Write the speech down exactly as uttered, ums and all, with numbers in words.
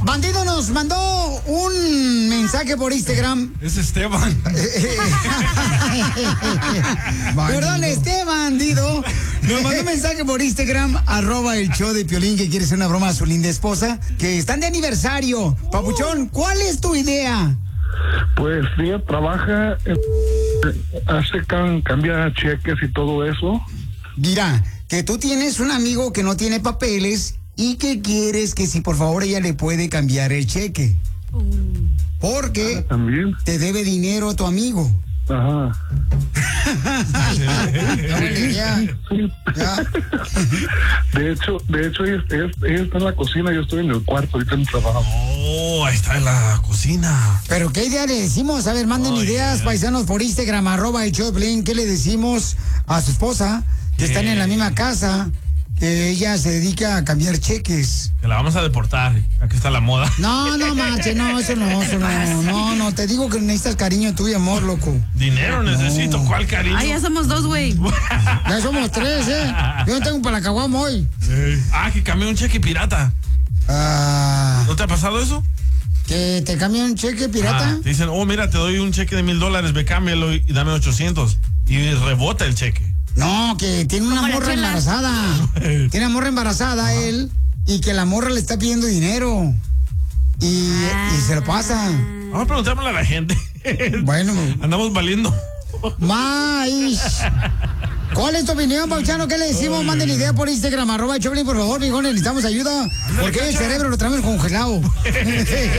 Bandido nos mandó un mensaje por Instagram. Es Esteban. Perdón, este bandido nos mandó un mensaje por Instagram, arroba el show de Piolín, que quiere hacer una broma a su linda esposa, que están de aniversario. Papuchón, ¿cuál es tu idea? Pues ella trabaja, eh, hace can, cambia cheques y todo eso. Mira, que tú tienes un amigo que no tiene papeles y que quieres que si por favor ella le puede cambiar el cheque. Porque Ah, también. te debe dinero a tu amigo. Ajá. Ya, Sí. ya. De hecho, de hecho ella, ella- ella está en la cocina, yo estoy en el cuarto ahorita en trabajo. Oh, ahí está en la cocina. Pero ¿qué idea le decimos? A ver, manden Ay, ideas, ay. paisanos, por Instagram, arroba el show de Piolín. ¿Qué le decimos a su esposa, que están en la misma casa, que ella se dedica a cambiar cheques? Que la vamos a deportar. Aquí está la moda. No, no, mache, no, eso no, eso no, no, no, te digo que necesitas cariño tuyo, amor, loco. Dinero necesito. ¿Cuál cariño? Ah, ya somos dos, güey. Ya somos tres, ¿eh? Yo no tengo para la caguama hoy. Ah, que cambié un cheque pirata. Ah, ¿No te ha pasado eso? ¿que te cambian un cheque pirata? Ah, te dicen, oh, mira, te doy un cheque de mil dólares, ve, cámbialo y dame ochocientos. Y rebota el cheque. No, que tiene una Como la morra chela. embarazada. Tiene una morra embarazada él, y que la morra le está pidiendo dinero. Y, y se lo pasa. Vamos a preguntarle a la gente. Bueno, Andamos valiendo. más. ¿Cuál es tu opinión, Pauchano? ¿Qué le decimos? Manden idea por Instagram, arroba el Choplin, por favor, mijones, necesitamos ayuda. Porque el cerebro lo traemos congelado.